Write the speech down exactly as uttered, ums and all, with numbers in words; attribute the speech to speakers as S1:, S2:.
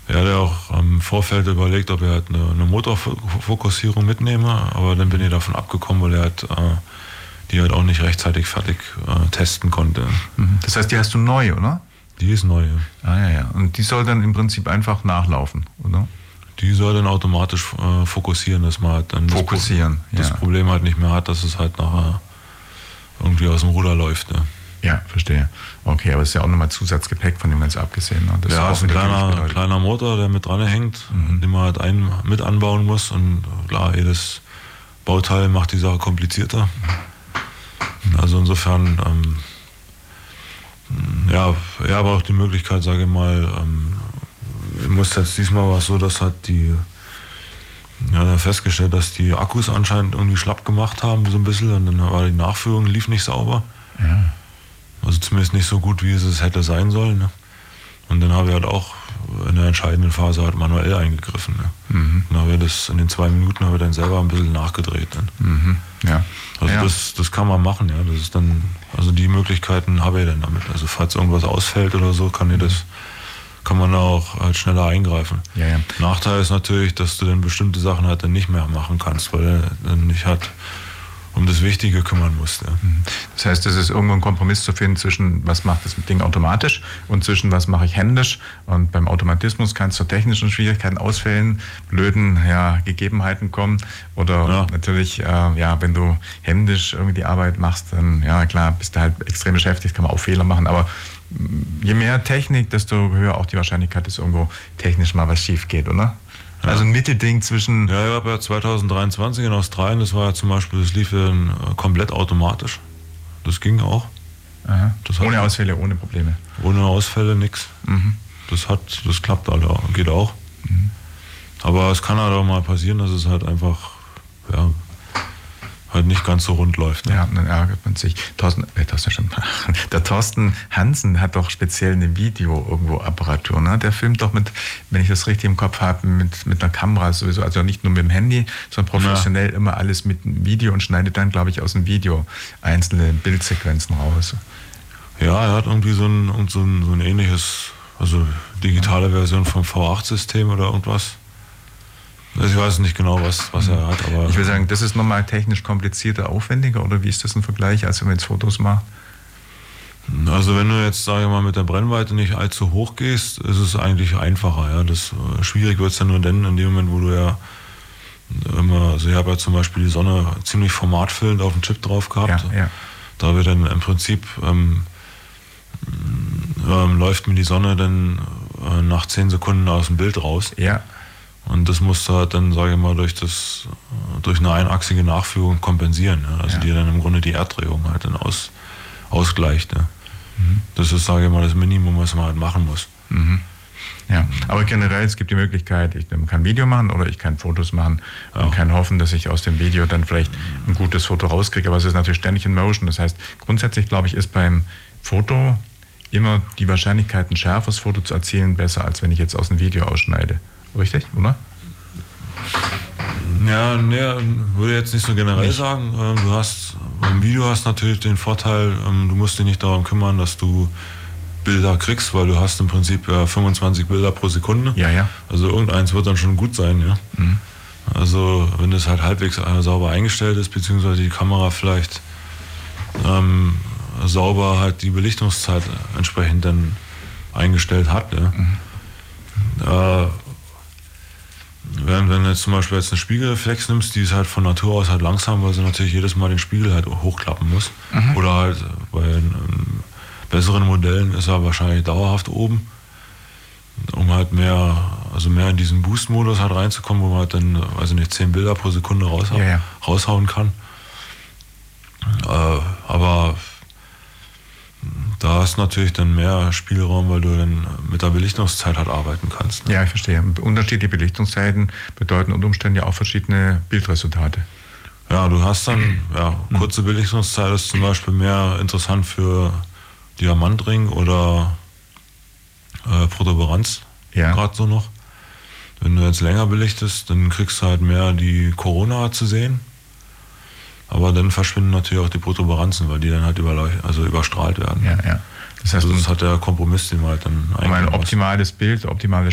S1: Ja, der auch im Vorfeld überlegt, ob er halt eine, eine Motorfokussierung mitnehme, aber dann bin ich davon abgekommen, weil er halt äh, die halt auch nicht rechtzeitig fertig äh, testen konnte.
S2: Das heißt, die hast du neu, oder?
S1: Die ist neu, ja.
S2: Ah, ja, ja. Und die soll dann im Prinzip einfach nachlaufen, oder?
S1: Die soll dann automatisch äh, fokussieren, dass man halt dann
S2: fokussieren,
S1: das, das
S2: ja.
S1: Problem halt nicht mehr hat, dass es halt nachher irgendwie aus dem Ruder läuft. Ja,
S2: ja verstehe. Okay, aber es ist ja auch nochmal Zusatzgepäck von dem ganz abgesehen. Ne? Das
S1: ja,
S2: ist
S1: ist ein kleiner, kleiner Motor, der mit dran hängt, mhm. den man halt ein, mit anbauen muss. Und klar, jedes Bauteil macht die Sache komplizierter. Mhm. Also insofern, ähm, ja, ja, aber auch die Möglichkeit, sage ich mal, ähm, ich muss jetzt diesmal war es so, dass halt die, ja, festgestellt, dass die Akkus anscheinend irgendwie schlapp gemacht haben, so ein bisschen, und dann war die Nachführung, lief nicht sauber.
S2: Ja.
S1: Also zumindest nicht so gut, wie es hätte sein sollen. Ne? Und dann habe ich halt auch in der entscheidenden Phase halt manuell eingegriffen. Ne? Mhm. Dann habe ich das in den zwei Minuten habe ich dann selber ein bisschen nachgedreht. Dann.
S2: Mhm. Ja.
S1: Also
S2: ja.
S1: Das, das kann man machen, ja. Das ist dann, also die Möglichkeiten habe ich dann damit. Also falls irgendwas ausfällt oder so, kann ich das, kann man da auch halt schneller eingreifen.
S2: Ja, ja.
S1: Nachteil ist natürlich, dass du dann bestimmte Sachen halt dann nicht mehr machen kannst, weil er dann nicht halt um das Wichtige kümmern musst. Ja.
S2: Das heißt, es ist irgendwo ein Kompromiss zu finden zwischen, was macht das Ding automatisch und zwischen, was mache ich händisch. Und beim Automatismus kann es zu technischen Schwierigkeiten, Ausfällen, blöden ja, Gegebenheiten kommen. Oder ja. natürlich, äh, ja, wenn du händisch irgendwie die Arbeit machst, dann, ja klar, bist du halt extrem beschäftigt, kann man auch Fehler machen. Aber je mehr Technik, desto höher auch die Wahrscheinlichkeit, dass irgendwo technisch mal was schief geht, oder? Ja. Also ein Mittelding zwischen...
S1: Ja, ich habe ja zwanzig dreiundzwanzig in Australien, das war ja zum Beispiel, das lief ja komplett automatisch. Das ging auch.
S2: Aha. Das ohne Ausfälle, ohne Probleme.
S1: Ohne Ausfälle, nix. Mhm. Das hat, das klappt halt auch, geht auch. Mhm. Aber es kann halt auch mal passieren, dass es halt einfach, ja, halt nicht ganz so rund läuft. Ne?
S2: Ja, dann ärgert man sich. Thorsten, äh, Thorsten schon, der Thorsten Hansen hat doch speziell eine Video-Apparatur. Ne? Der filmt doch mit, wenn ich das richtig im Kopf habe, mit, mit einer Kamera sowieso, also nicht nur mit dem Handy, sondern professionell ja. immer alles mit einem Video und schneidet dann, glaube ich, aus dem Video einzelne Bildsequenzen raus.
S1: Ja, er hat irgendwie so ein, so ein, so ein ähnliches, also digitale Version vom V acht System oder irgendwas. Ich weiß nicht genau, was, was er hat. Aber
S2: ich will sagen, das ist nochmal technisch komplizierter, aufwendiger, oder wie ist das im Vergleich, als wenn man jetzt Fotos macht?
S1: Also wenn du jetzt, sage ich mal, mit der Brennweite nicht allzu hoch gehst, ist es eigentlich einfacher. Ja? Das, schwierig wird es ja nur dann, in dem Moment, wo du ja immer, also ich habe ja zum Beispiel die Sonne ziemlich formatfüllend auf dem Chip drauf gehabt.
S2: Ja, ja.
S1: Da wird dann im Prinzip, ähm, ähm, läuft mir die Sonne dann äh, nach zehn Sekunden aus dem Bild raus.
S2: Ja.
S1: Und das musst du halt dann, sage ich mal, durch, das, durch eine einachsige Nachführung kompensieren. Ja? Also ja. die dann im Grunde die Erddrehung halt dann aus, ausgleicht. Ja? Mhm. Das ist, sage ich mal, das Minimum, was man halt machen muss.
S2: Mhm. Ja, aber generell, es gibt die Möglichkeit, ich kann Video machen oder ich kann Fotos machen und ja. kann hoffen, dass ich aus dem Video dann vielleicht ein gutes Foto rauskriege. Aber es ist natürlich ständig in Motion. Das heißt, grundsätzlich, glaube ich, ist beim Foto immer die Wahrscheinlichkeit, ein schärferes Foto zu erzielen, besser, als wenn ich jetzt aus dem Video ausschneide. Richtig, oder?
S1: Ja, ne, würde jetzt nicht so generell nicht. sagen. Du hast, beim Video hast natürlich den Vorteil, du musst dich nicht darum kümmern, dass du Bilder kriegst, weil du hast im Prinzip ja fünfundzwanzig Bilder pro Sekunde.
S2: Ja, ja.
S1: Also irgendeins wird dann schon gut sein, ja. Mhm. Also wenn das halt halbwegs sauber eingestellt ist, beziehungsweise die Kamera vielleicht ähm, sauber halt die Belichtungszeit entsprechend dann eingestellt hat, ja. Mhm. Äh, Wenn, wenn du jetzt zum Beispiel jetzt eine Spiegelreflex nimmst, die ist halt von Natur aus halt langsam, weil sie natürlich jedes Mal den Spiegel halt hochklappen muss. Mhm. Oder halt bei ähm, besseren Modellen ist er wahrscheinlich dauerhaft oben, um halt mehr, also mehr in diesen Boost-Modus halt reinzukommen, wo man halt dann, weiß ich nicht, zehn Bilder pro Sekunde rausha-
S2: ja, ja.
S1: raushauen kann. Äh, aber da ist natürlich dann mehr Spielraum, weil du dann mit der Belichtungszeit halt arbeiten kannst. Ne?
S2: Ja, ich verstehe. Unterschiedliche Belichtungszeiten bedeuten unter Umständen ja auch verschiedene Bildresultate.
S1: Ja, du hast dann, ja, kurze Belichtungszeit ist zum Beispiel mehr interessant für Diamantring oder äh, Protuberanz,
S2: ja.
S1: gerade so noch. Wenn du jetzt länger belichtest, dann kriegst du halt mehr die Corona zu sehen. Aber dann verschwinden natürlich auch die Protuberanzen, weil die dann halt überleucht, also überstrahlt werden.
S2: Ja, ja.
S1: Das heißt, also das hat der Kompromiss, den man halt dann
S2: um ein optimales Bild, optimale